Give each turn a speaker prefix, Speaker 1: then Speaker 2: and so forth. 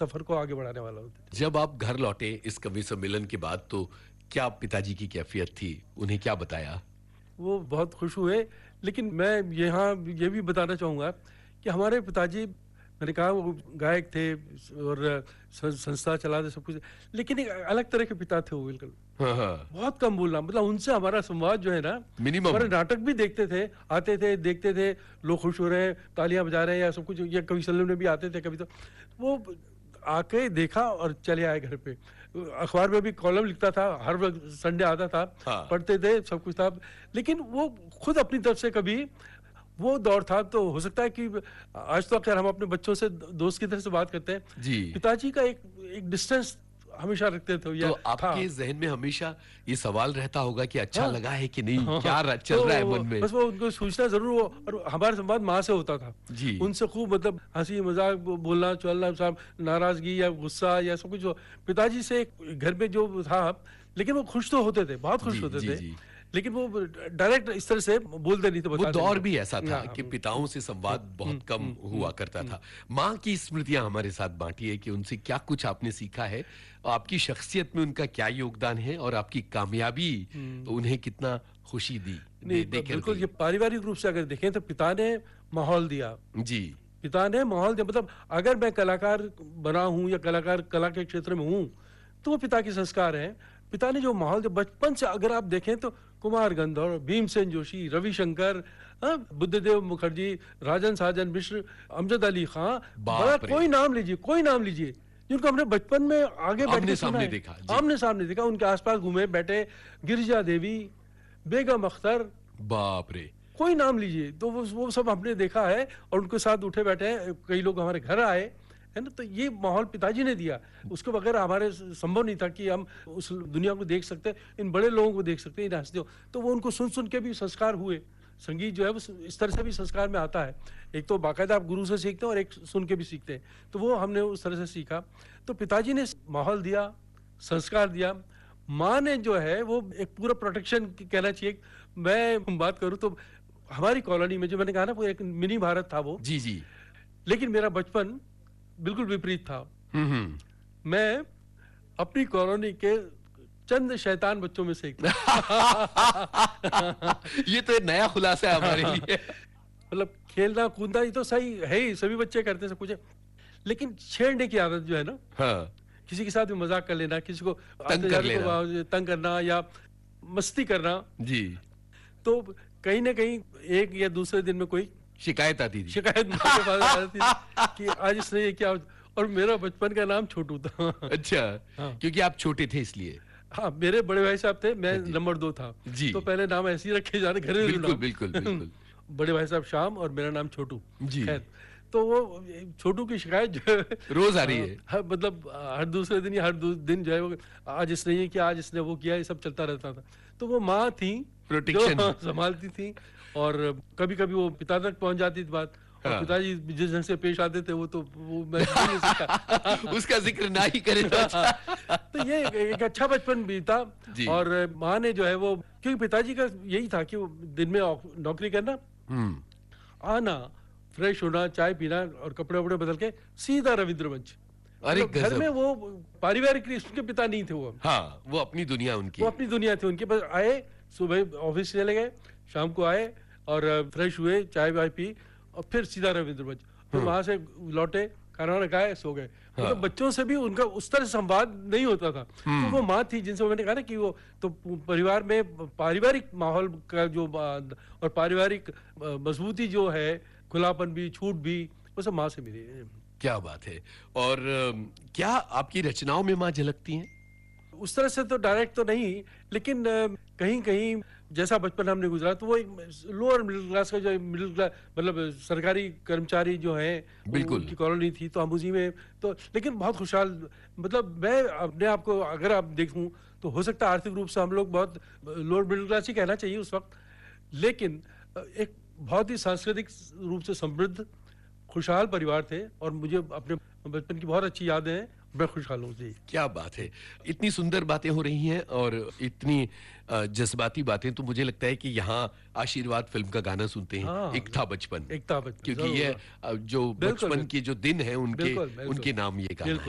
Speaker 1: सफर को आगे बढ़ाने वाला होते थे।
Speaker 2: जब आप घर लौटे इस कवि सम्मेलन के बाद, तो क्या पिताजी की कैफियत थी, उन्हें क्या बताया?
Speaker 1: वो बहुत खुश हुए, लेकिन मैं यहाँ ये भी बताना चाहूँगा कि हमारे पिताजी, मैंने कहा वो गायक थे और संस्था चलाते सब कुछ, लेकिन एक अलग तरह के पिता थे वो, बिल्कुल
Speaker 2: हाँ, हाँ।
Speaker 1: बहुत कम बोलना, मतलब उनसे हमारा संवाद जो है ना,
Speaker 2: मिनिमम।
Speaker 1: हमारे नाटक भी देखते थे, आते थे, देखते थे, लोग खुश हो रहे हैं, तालियां बजा रहे हैं या सब कुछ, या कभी सल्लम में भी आते थे कभी, तो वो आके देखा और चले आए घर पे। अखबार में भी कॉलम लिखता था, हर वक्त संडे आता था,
Speaker 2: हाँ।
Speaker 1: पढ़ते थे, सब कुछ था, लेकिन वो खुद अपनी तरफ से कभी, वो दौर था तो हो सकता है कि आज तो अगर हम अपने बच्चों से दोस्त की तरह से बात करते हैं,
Speaker 2: जी।
Speaker 1: पिताजी का एक डिस्टेंस हमेशा रखते थे,
Speaker 2: तो
Speaker 1: या
Speaker 2: आपके
Speaker 1: था।
Speaker 2: जहन में हमेशा ये सवाल रहता होगा कि अच्छा
Speaker 1: हाँ।
Speaker 2: लगा है कि नहीं,
Speaker 1: हाँ,
Speaker 2: क्या
Speaker 1: हाँ।
Speaker 2: चल रहा है मन में?
Speaker 1: बस वो उनको सोचना जरूर, वो और हमारा संवाद माँ से होता था।
Speaker 2: जी।
Speaker 1: उनसे खूब मतलब हंसी मजाक बोलना चलना, सब नाराजगी या गुस्सा या सब कुछ, पिताजी से घर में जो था, लेकिन वो खुश तो होते थे, बहुत खुश
Speaker 2: जी,
Speaker 1: होते
Speaker 2: जी,
Speaker 1: थे,
Speaker 2: जी।
Speaker 1: लेकिन वो डायरेक्ट इस तरह से बोलते नहीं थे,
Speaker 2: वो
Speaker 1: बताते
Speaker 2: दौर
Speaker 1: नहीं थे।
Speaker 2: भी ऐसा था
Speaker 1: हाँ,
Speaker 2: कि पिताओं से संवाद बहुत कम हुआ करता था।
Speaker 1: हम्म।
Speaker 2: माँ की स्मृतियां हमारे साथ बांटिए कि उनसे क्या कुछ आपने सीखा है, और आपकी शख्सियत में उनका क्या योगदान है, और आपकी कामयाबी उन्हें कितना खुशी दी,
Speaker 1: नहीं,
Speaker 2: देकर
Speaker 1: बिल्कुल,
Speaker 2: गई।
Speaker 1: ये पारिवारिक रूप से अगर देखें तो पिता ने माहौल दिया,
Speaker 2: जी।
Speaker 1: पिता ने माहौल दिया, मतलब अगर मैं कलाकार बना हूं या कला के क्षेत्र में हूं, तो वो पिता के संस्कार हैं। पिता ने जो माहौल दिया बचपन से, अगर आप देखें तो कुमार गंधर्व, भीमसेन जोशी, रविशंकर, बुद्धदेव मुखर्जी, राजन साजन मिश्र, अमजद अली खां, बड़ा
Speaker 2: बाप रे।
Speaker 1: कोई नाम लीजिए जिनको हमने बचपन में आगे बैठ
Speaker 2: आमने
Speaker 1: के सुना
Speaker 2: सामने
Speaker 1: है,
Speaker 2: देखा, जी।
Speaker 1: आमने सामने देखा, उनके आसपास घूमे बैठे, गिरिजा देवी, बेगम अख्तर,
Speaker 2: बाप रे।
Speaker 1: कोई नाम लीजिए, तो वो सब हमने देखा है, और उनके साथ उठे बैठे हैं, कई लोग हमारे घर आए, है ना, तो ये माहौल पिताजी ने दिया, उसके बगैर हमारे संभव नहीं था कि हम उस दुनिया को देख सकते, इन बड़े लोगों को देख सकते, इन हस्तियों, तो वो उनको सुन सुन के भी संस्कार हुए। संगीत जो है वो इस तरह से भी संस्कार में आता है, एक तो बाकायदा आप गुरु से सीखते हैं और एक सुन के भी सीखते हैं, तो वो हमने उस तरह से सीखा। तो पिताजी ने माहौल दिया, संस्कार दिया, माँ ने जो है वो एक पूरा प्रोटेक्शन कहना चाहिए। मैं बात करूँ तो हमारी कॉलोनी में, जो मैंने कहा ना, वो एक मिनी भारत था वो,
Speaker 2: जी, जी।
Speaker 1: लेकिन मेरा बचपन बिल्कुल विपरीत था।
Speaker 2: हम्म।
Speaker 1: मैं अपनी कॉलोनी के चंद शैतान बच्चों में से एक था।
Speaker 2: ये तो एक नया खुलासा है हमारे लिए।
Speaker 1: मतलब खेलना कूदना ये तो सही है ही, सभी बच्चे करते हैं सब कुछ है, लेकिन छेड़ने की आदत जो है ना,
Speaker 2: हाँ।
Speaker 1: किसी के साथ भी मजाक कर लेना, किसी को
Speaker 2: तंग कर लेना।
Speaker 1: तंग करना या मस्ती करना,
Speaker 2: जी।
Speaker 1: तो कहीं ना कहीं एक या दूसरे दिन में कोई
Speaker 2: शिकायत आती थी।
Speaker 1: शिकायत मेरे पास आ जाती थी कि आज इसने ये क्या, और मेरा बचपन का नाम छोटू था।
Speaker 2: अच्छा।
Speaker 1: हाँ।
Speaker 2: क्योंकि आप छोटे थे इसलिए।
Speaker 1: हाँ, मेरे बड़े भाई साहब थे, मैं
Speaker 2: जी।
Speaker 1: नंबर 2 था,
Speaker 2: जी।
Speaker 1: तो पहले नाम ऐसे ही रखे जा रहे, घरेलू
Speaker 2: बिल्कुल,
Speaker 1: नाम।
Speaker 2: बिल्कुल, बिल्कुल।
Speaker 1: बड़े भाई साहब श्याम और मेरा नाम छोटू।
Speaker 2: जी।
Speaker 1: खैर, तो वो छोटू की शिकायत जो है
Speaker 2: रोज आ रही है।
Speaker 1: मतलब हर दूसरे दिन या हर दिन जो है वो, आज इसने ये किया, आज इसने वो किया, ये सब चलता रहता था। तो वो माँ थी
Speaker 2: Protection।
Speaker 1: जो संभालती थी, और कभी कभी वो पिता तक पहुंच जाती थी बात, और
Speaker 2: हाँ।
Speaker 1: पिताजी जिस ढंग से पेश आते थे वो मैं नहीं सकता।
Speaker 2: उसका जिक्र ना ही करें तो अच्छा।
Speaker 1: तो ये एक अच्छा बचपन बीता।
Speaker 2: जी।
Speaker 1: और माँ ने जो है वो, क्योंकि पिताजी का यही था कि वो दिन में नौकरी करना, आना, फ्रेश होना, चाय पीना और कपड़े वपड़े बदल के सीधा रविंद्र मंच।
Speaker 2: अरे
Speaker 1: मतलब घर
Speaker 2: गजब।
Speaker 1: में वो पारिवारिक के पिता नहीं थे वो,
Speaker 2: हाँ, वो अपनी दुनिया उनकी।
Speaker 1: वो अपनी दुनिया थी उनके पास। आए, सुबह ऑफिस चले गए, शाम को आए और फ्रेश हुए, चाय वाय पी, और फिर सीधा रविंद्र मंच, फिर वहां से लौटे, खाना वाना खाए, सो गए। मतलब बच्चों से भी उनका उस तरह से संवाद नहीं होता था। तो वो माँ थी जिनसे मैंने कहा ना कि वो तो परिवार में पारिवारिक माहौल का जो और पारिवारिक मजबूती जो है, खुलापन भी, छूट भी, वो सब माँ से मिली है।
Speaker 2: क्या बात है। और क्या आपकी रचनाओं में माँ झलकती हैं?
Speaker 1: उस तरह से तो डायरेक्ट तो नहीं, लेकिन कहीं कहीं जैसा बचपन हमने गुजरा, तो वो एक लोअर मिडिल क्लास का, जो मिडिल क्लास मतलब सरकारी कर्मचारी जो है,
Speaker 2: बिल्कुल।
Speaker 1: उनकी कॉलोनी थी, तो हम उसी में, तो लेकिन बहुत खुशहाल। मतलब मैं अपने आप को अगर आप देखूं तो हो सकता है आर्थिक रूप से हम लोग बहुत लोअर मिडिल क्लास ही कहना चाहिए उस वक्त, लेकिन एक बहुत ही सांस्कृतिक रूप से समृद्ध खुशहाल परिवार थे, और मुझे अपने बचपन की बहुत अच्छी यादें हैं। मैं खुशहाल हूँ जी।
Speaker 2: क्या बात है। इतनी सुंदर बातें हो रही हैं और इतनी जज्बाती बातें, तो मुझे लगता है कि यहाँ आशीर्वाद फिल्म का गाना सुनते हैं।
Speaker 1: हाँ,
Speaker 2: एक था बचपन।
Speaker 1: एक था बचपन,
Speaker 2: क्योंकि
Speaker 1: जरूर।
Speaker 2: ये जो
Speaker 1: बिल्कुल,
Speaker 2: बचपन के जो दिन हैं उनके
Speaker 1: बिल्कुल, बिल्कुल।
Speaker 2: उनके नाम ये गाना है।
Speaker 1: बिल्कुल।